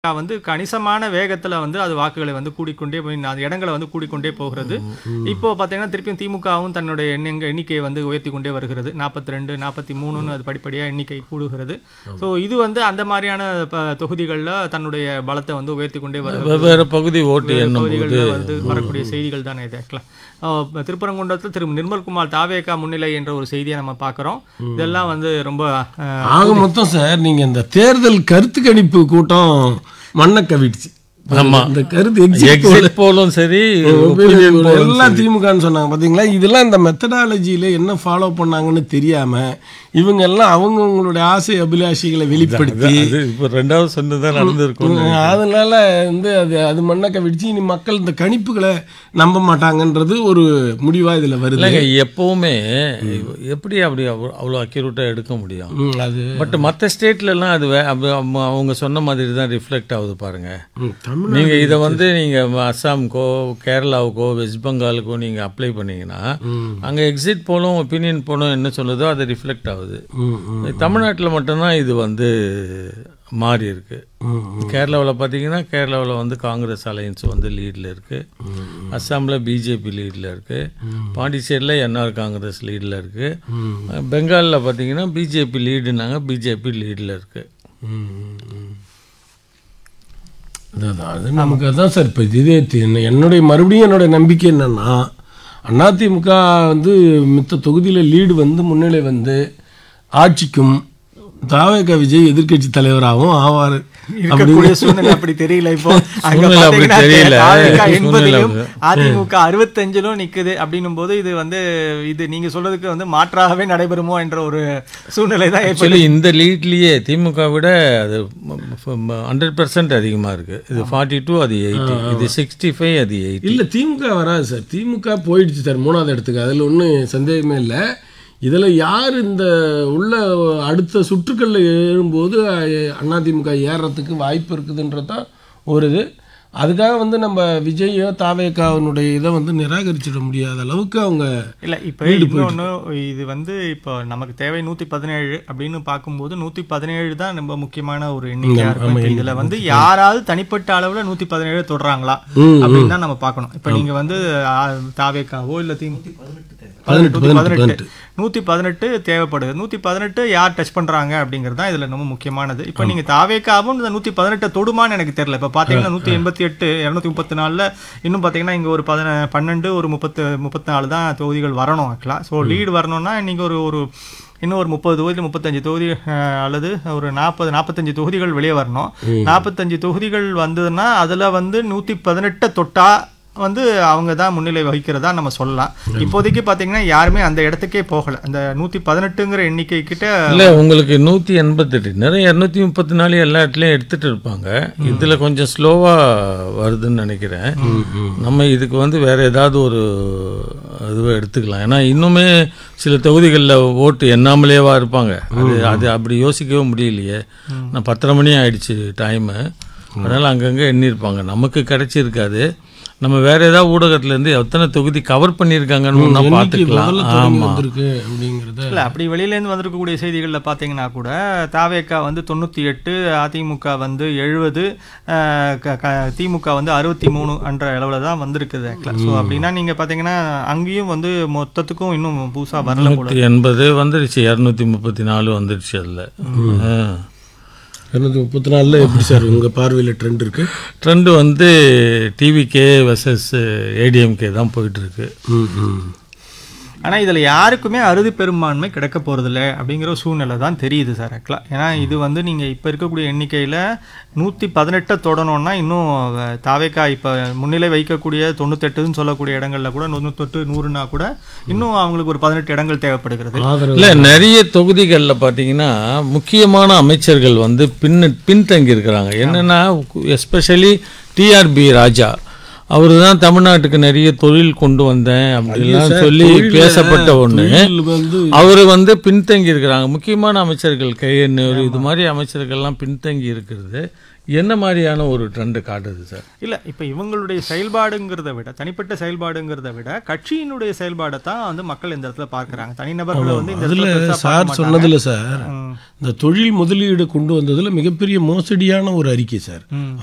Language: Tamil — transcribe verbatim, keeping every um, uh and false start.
வந்து கணிசமான வேகத்துல வந்து அது வாக்குகளை வந்து கூடிக்கொண்டே போய் அந்த இடங்களை வந்து கூடிக்கொண்டே போகிறது. இப்போ பார்த்தீங்கன்னா திருப்பியும் திமுகவும் தன்னுடைய எண்ண எண்ணிக்கையை வந்து உயர்த்தி கொண்டே வருகிறது. நாற்பத்தி ரெண்டு நாற்பத்தி மூணுன்னு அது படிப்படியாக எண்ணிக்கை கூடுகிறது. ஸோ இது வந்து அந்த மாதிரியான தொகுதிகளில் தன்னுடைய பலத்தை வந்து உயர்த்தி கொண்டே வருகிறது. வெவ்வேறு பகுதி ஓட்டு பகுதிகளில் வந்து வரக்கூடிய செய்திகள் தானே இது. ஆக்சுவலாக திருப்பரங்குன்றத்தில் திரு நிர்மல்குமார் தாவேகா முன்னிலை என்ற ஒரு செய்தியை நம்ம பார்க்குறோம். இதெல்லாம் வந்து ரொம்ப ஆக மொத்தம் சார் நீங்கள் இந்த தேர்தல் கருத்து கணிப்பு கூட்டம் மண்ணை கவிடுச்சு. இந்த கருத்து எக்ஸிட் போலும் சரி எல்லாம் திமுகன்னு சொன்னாங்க பார்த்தீங்களா. இதெல்லாம் இந்த மெத்தடாலஜியில் என்ன ஃபாலோ பண்ணாங்கன்னு தெரியாமல் இவங்க எல்லாம் அவங்கவுங்களுடைய ஆசை அபிலாஷிகளை வெளிப்படுத்தி இப்போ ரெண்டாவது சொன்னதான் நடந்திருக்கும். அதனால வந்து அது அது மண்ணை கவிடுச்சு. இனி மக்கள் இந்த கணிப்புகளை நம்ப மாட்டாங்கன்றது ஒரு முடிவாக இதில் வருது. எப்பவுமே எப்படி அப்படி அவ்வளோ அக்யூரேட்டாக எடுக்க முடியும் அது. பட் மற்ற ஸ்டேட்லலாம் அது அவங்க சொன்ன மாதிரி தான் ரிஃப்ளெக்ட் ஆகுது பாருங்க. நீங்கள் இதை வந்து நீங்கள் அஸ்ஸாமுக்கோ கேரளாவுக்கோ வெஸ்ட் பெங்காலுக்கோ நீங்கள் அப்ளை பண்ணீங்கன்னா அங்கே எக்ஸிட் போலும் ஒப்பீனியன் போலும் என்ன சொல்லுதோ அதை ரிஃப்ளெக்ட் ஆகுது. தமிழ்நாட்டில் மட்டும்தான் இது வந்து மாறி இருக்கு. கேரளாவில் பார்த்தீங்கன்னா கேரளாவில் வந்து காங்கிரஸ் அலையன்ஸ் வந்து லீடில் இருக்குது. அஸ்ஸாமில் பிஜேபி லீடில் இருக்குது. பாண்டிச்சேரியில் என்ஆர் காங்கிரஸ் லீடில் இருக்குது. பெங்காலில் பார்த்தீங்கன்னா பிஜேபி லீடுனாங்க, பிஜேபி லீடில் இருக்குது. அதான் அது நமக்கு அதான் சார். இப்போ இதே என்னுடைய மறுபடியும் என்னுடைய நம்பிக்கை என்னென்னா அதிமுக வந்து மித்த தொகுதியில் லீடு வந்து முன்னிலை வந்து ஆட்சிக்கும் தாவேகா விஜய் எதிர்கட்சி தலைவராகவும் ஆவார். அப்படி தெரியல. இப்போ அதிமுக அறுபத்தஞ்சிலும் நிக்குது அப்படின்னும் போது இது வந்து இது நீங்க சொல்றதுக்கு வந்து மாற்றாகவே நடைபெறுமோ என்ற ஒரு சூழ்நிலை தான். இந்த லீட்லயே திமுக விட அது ஹண்ட்ரட் பர்சன்ட் அதிகமா இருக்கு. இது ஃபார்ட்டி டூ அது எயிட்டி, இது சிக்ஸ்டி ஃபைவ் அது எயிட்டி. இல்ல திமுக வராது சார். திமுக போயிடுச்சு சார் மூணாவது இடத்துக்கு. அதுல ஒன்றும் சந்தேகமே இல்லை. இதில் யார் இந்த உள்ள அடுத்த சுற்றுக்களில் ஏறும்போது அதிமுக ஏறுறதுக்கு வாய்ப்பு இருக்குதுன்றதான் ஒரு இது. அதுக்காக வந்து நம்ம விஜயோ தாவேகாவினுடைய இதை வந்து நிராகரிச்சிட முடியாத அளவுக்கு அவங்க இல்லை. இப்போ இன்னொன்று இது வந்து இப்போ நமக்கு தேவை நூற்றி பதினேழு அப்படின்னு பார்க்கும்போது நூற்றி பதினேழு தான் ரொம்ப முக்கியமான ஒரு எண்ணிக்கையாக இருக்கும். இதில் வந்து யாராவது தனிப்பட்ட அளவில் நூற்றி பதினேழு தொடுறாங்களா அப்படின்னு தான் நம்ம பார்க்கணும். இப்போ நீங்கள் வந்து தாவேகாவோ இல்லை திமுக பதினெட்டு பதினெட்டு நூற்றி பதினெட்டு தேவைப்படுது. நூற்றி பதினெட்டு யார் டச் பண்ணுறாங்க அப்படிங்கிறது தான் இதில் ரொம்ப முக்கியமானது. இப்போ நீங்கள் தாவேகாவும் இந்த நூற்றி பதினெட்டை தொடுமான்னு எனக்கு தெரியல. இப்போ பார்த்தீங்கன்னா நூற்றி எண்பத்தி எட்டு இரநூத்தி முப்பத்தி நாலில் இன்னும் பார்த்தீங்கன்னா இங்கே ஒரு பதின பன்னெண்டு ஒரு முப்பத்து முப்பத்தி நாலு தான் தொகுதிகள் வரணும் ஆக்கலாம். ஸோ லீடு வரணும்னா நீங்கள் ஒரு ஒரு இன்னும் ஒரு முப்பது தொகுதி முப்பத்தஞ்சு தொகுதி அல்லது ஒரு நாற்பது நாற்பத்தஞ்சு தொகுதிகள் வெளியே வரணும். நாற்பத்தஞ்சு தொகுதிகள் வந்ததுன்னா அதில் வந்து நூற்றி பதினெட்டை தொட்டா வந்து அவங்க தான் முன்னிலை வகிக்கிறதா நம்ம சொல்லலாம். இப்போதைக்கு பார்த்தீங்கன்னா யாருமே அந்த இடத்துக்கே போகலை. அந்த நூற்றி பதினெட்டுங்கிற எண்ணிக்கை கிட்ட இல்லை. உங்களுக்கு நூற்றி எண்பத்தெட்டு நிறைய இரநூத்தி முப்பத்தி நாலு எல்லா இடத்துலையும் எடுத்துகிட்டு இருப்பாங்க. இதில் கொஞ்சம் ஸ்லோவாக வருதுன்னு நினைக்கிறேன். நம்ம இதுக்கு வந்து வேறு ஏதாவது ஒரு இதுவை எடுத்துக்கலாம். ஏன்னா இன்னுமே சில தொகுதிகளில் ஓட்டு எண்ணாமலேவா இருப்பாங்க. அது அது அப்படி யோசிக்கவே முடியலையே. நான் பத்தரை மணி ஆயிடுச்சு டைமு. அதனால் அங்கங்கே எண்ணியிருப்பாங்க. நமக்கு கிடைச்சிருக்காது. நம்ம வேற ஏதாவது ஊடகத்துல இருந்து எத்தனை தொகுதி கவர் பண்ணியிருக்காங்கன்னு பார்த்துக்கலாம். ஆமாம். இல்லை அப்படி வெளியிலேருந்து வந்திருக்கக்கூடிய செய்திகளில் பார்த்தீங்கன்னா கூட தாவேகா வந்து தொண்ணூற்றி எட்டு, அதிமுக வந்து எழுபது, திமுக வந்து அறுபத்தி மூணு என்ற அளவில் தான் வந்திருக்குது ஆக்சுவலாக. ஸோ அப்படின்னா நீங்கள் பார்த்தீங்கன்னா அங்கேயும் வந்து மொத்தத்துக்கும் இன்னும் புதுசாக வரல. நூற்றி எண்பது வந்துடுச்சு, இரநூத்தி முப்பத்தி நாலு வந்துடுச்சு. அதில் இரநூத்தி முப்பத்தி நாலில் எப்படி சார் உங்கள் பார்வையில் ட்ரெண்ட் இருக்குது? ட்ரெண்டு வந்து டிவிகே வெர்சஸ் ஏடிஎம்கே தான் போயிட்டுருக்கு. ஆனால் இதில் யாருக்குமே அறுதி பெரும்பான்மை கிடைக்க போகிறதில்ல அப்படிங்கிற சூழ்நிலை தான் தெரியுது சார் ஆக்சுவலாக. ஏன்னா இது வந்து நீங்கள் இப்போ இருக்கக்கூடிய எண்ணிக்கையில் நூற்றி பதினெட்டை தொடணும்னா இன்னும் தாவேகா இப்போ முன்னிலை வைக்கக்கூடிய தொண்ணூத்தெட்டுன்னு சொல்லக்கூடிய இடங்களில் கூட தொண்ணூத்தெட்டு நூறுனா கூட இன்னும் அவங்களுக்கு ஒரு பதினெட்டு இடங்கள் தேவைப்படுகிறது. இல்லை நிறைய தொகுதிகளில் பார்த்தீங்கன்னா முக்கியமான அமைச்சர்கள் வந்து பின் பின்தங்கி இருக்கிறாங்க. என்னென்னா எஸ்பெஷலி டிஆர்பி ராஜா அவரு தான் தமிழ்நாட்டுக்கு நிறைய தொழில் கொண்டு வந்தேன் அப்படின்லாம் சொல்லி பேசப்பட்ட ஒன்று. அவரு வந்து பின்தங்கி இருக்கிறாங்க. முக்கியமான அமைச்சர்கள் கையெண்ணூர் இது மாதிரி அமைச்சர்கள்லாம் பின்தங்கி இருக்கிறது. என்ன மாதிரியான ஒரு ட்ரெண்டு காட்டுது சார்? இல்லை, இப்போ இவங்களுடைய செயல்பாடுங்கிறத விட, தனிப்பட்ட செயல்பாடுங்கிறத விட கட்சியினுடைய செயல்பாடை தான் வந்து மக்கள் இந்த இடத்துல பார்க்குறாங்க. தனிநபர்களை வந்து இந்த இடத்துல பெருசா பார்க்க சார் மாட்டாங்க. சொன்னதுல சார் இந்த தொழில் முதலீடு கொண்டு வந்ததுல மிகப்பெரிய மோசடியான ஒரு அறிக்கை சார்.